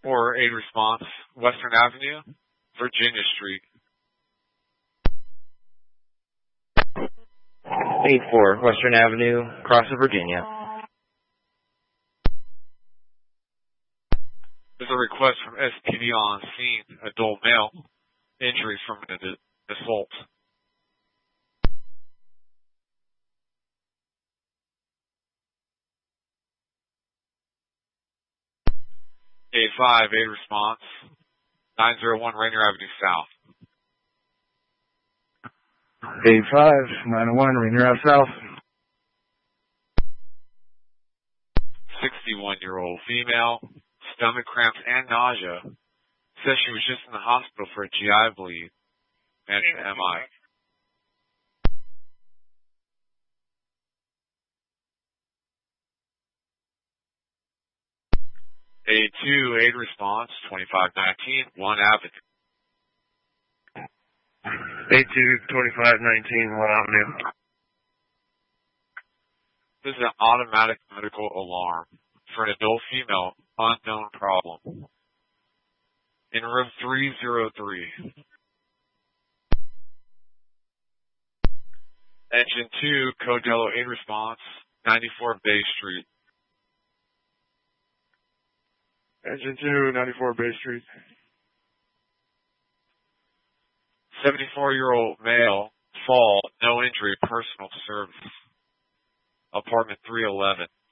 Or aid response, Western Avenue, Virginia Street. 8-4, Western Avenue, Crossville, Virginia. There's a request from SPD on scene, adult male, injury from an assault. 8-5, aid response, 901 Rainier Avenue South. 8-5, 901 Rainier Ave South. 61-year-old female, stomach cramps and nausea, says she was just in the hospital for a GI bleed and an MI. 8-2, aid response, 2519, 1 Avenue. 8-2, 2519, 1 Avenue. This is an automatic medical alarm for an adult female, unknown problem. In room 303. Engine 2, Codello aid response, 94 Bay Street. Engine 2, 94 Bay Street. 74-year-old male, fall, no injury, personal service. Apartment 311.